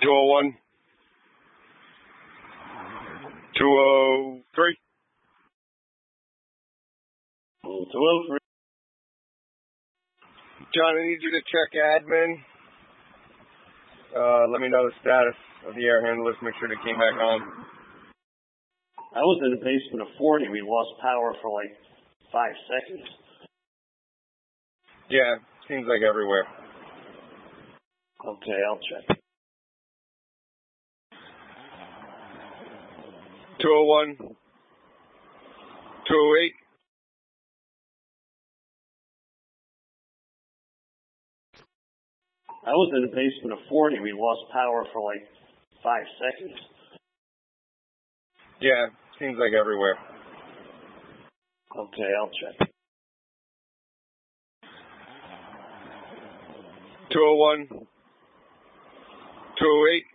201. 203. 203. John, I need you to check admin. Let me know the status of the air handlers. Make sure they came back on. I was in the basement of 40. We lost power for like 5 seconds. Yeah, seems like everywhere. Okay, I'll check. 201. 208. I was in the basement of 40. We lost power for like 5 seconds. Yeah, seems like everywhere. Okay, I'll check. 201. 208.